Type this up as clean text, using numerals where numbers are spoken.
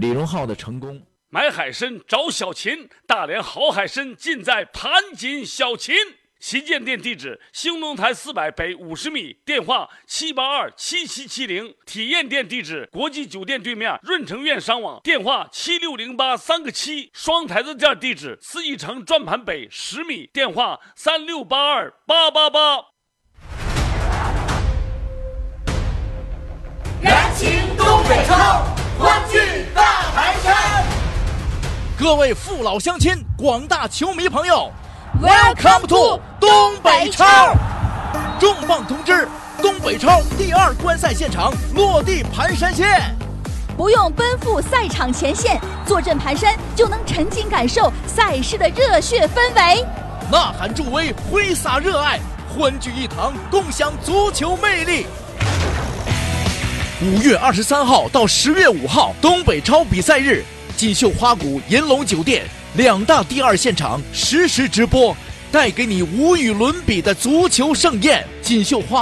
李荣浩的成功。 买海参找小秦，大连好海参尽在盘锦小秦。旗舰店地址：兴隆台400北50米，电话7827770。体验店地址：国际酒店对面润城苑商网，电话76083个7。双台子店地址：四义城转盘北10米，电话3682888。 燃情东北超，欢聚大盘山。 各位父老乡亲，广大球迷朋友 ，Welcome to 东北超。 重磅通知，东北超第2观赛现场落地盘山县。 不用奔赴赛场前线，坐镇盘山就能沉浸感受赛事的热血氛围。 呐喊助威，挥洒热爱，欢聚一堂，共享足球魅力。5月23号到10月5号，东北超比赛日，锦绣花谷银龙酒店2大第2现场实时直播，带给你无与伦比的足球盛宴。锦绣花